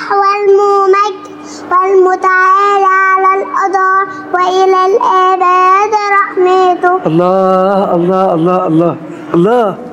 والممجد والمتعالى على الأدار وإلى الآباد رحمته. الله الله الله الله الله.